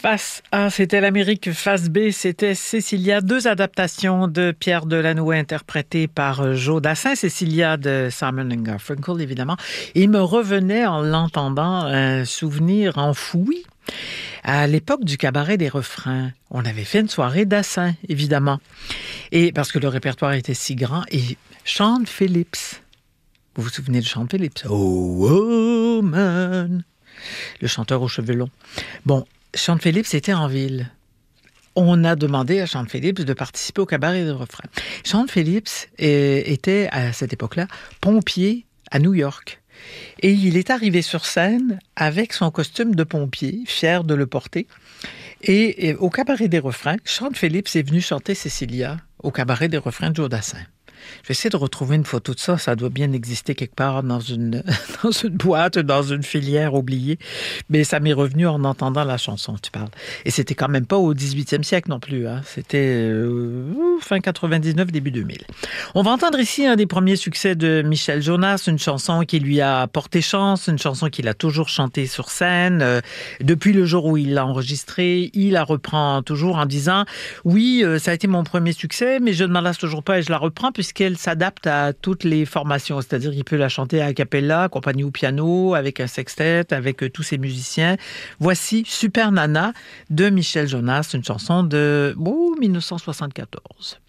Face A, c'était l'Amérique. Face B, c'était Cécilia. 2 adaptations de Pierre Delanoë interprétées par Joe Dassin. Cécilia de Simon & Garfunkel, évidemment. Il me revenait en l'entendant un souvenir enfoui. À l'époque du cabaret des refrains, on avait fait une soirée Dassin, évidemment. Et parce que le répertoire était si grand. Et Sean Phillips. Vous vous souvenez de Sean Phillips? Oh, woman! Le chanteur aux cheveux longs. Bon, Sean Phillips était en ville. On a demandé à Sean Phillips de participer au cabaret des refrains. Sean Phillips était, à cette époque-là, pompier à New York. Et il est arrivé sur scène avec son costume de pompier, fier de le porter. Et au cabaret des refrains, Sean Phillips est venu chanter Cécilia au cabaret des refrains de Joe Dassin. Je vais essayer de retrouver une photo de ça. Ça doit bien exister quelque part dans une boîte, dans une filière oubliée. Mais ça m'est revenu en entendant la chanson, tu parles. Et c'était quand même pas au 18e siècle non plus. Hein. C'était fin 99, début 2000. On va entendre ici un des premiers succès de Michel Jonas, une chanson qui lui a porté chance, une chanson qu'il a toujours chantée sur scène. Depuis le jour où il l'a enregistrée, il la reprend toujours en disant « Oui, ça a été mon premier succès, mais je ne m'en lasse toujours pas et je la reprends puisqu'elle s'adapte à toutes les formations. C'est-à-dire qu'il peut la chanter à cappella, accompagnée au piano, avec un sextet, avec tous ses musiciens. Voici Super Nana de Michel Jonas, une chanson de 1974.